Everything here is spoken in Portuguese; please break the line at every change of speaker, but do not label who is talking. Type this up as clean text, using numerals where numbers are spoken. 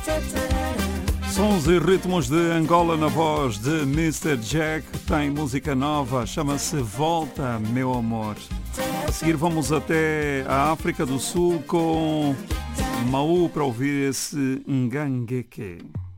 Sons e ritmos de Angola na voz de Mr. Jack. Tem música nova, chama-se Volta, Meu Amor. A seguir vamos até a África do Sul com Mau para ouvir esse Ngangueke.